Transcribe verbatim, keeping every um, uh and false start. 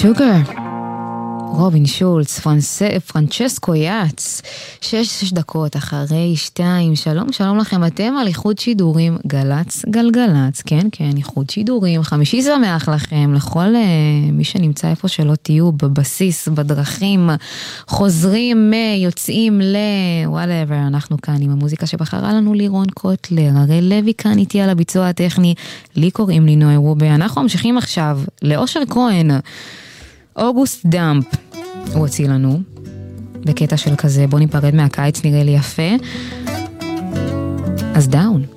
שוגר, רובין שולץ, פרנס... פרנצ'סקו יאץ, שש, שש דקות אחרי שתיים, שלום, שלום לכם, אתם על איחוד שידורים, גלץ, גלגלץ, כן, כן, איחוד שידורים, חמישי שמח לכם, לכל uh, מי שנמצא איפה שלא תהיו, בבסיס, בדרכים, חוזרים, יוצאים ל... whatever, אנחנו כאן עם המוזיקה שבחרה לנו לירון קוטלר, הרי לוי כאן איתי על הביצוע הטכני, לי קוראים לי נוי רובה, אנחנו ממשיכים עכשיו לאושר כהן, אוגוסט דאמפ, הוא הוציא לנו בקטע של כזה, בוא ניפרד מהקיץ, נראה לי יפה, אז דאון.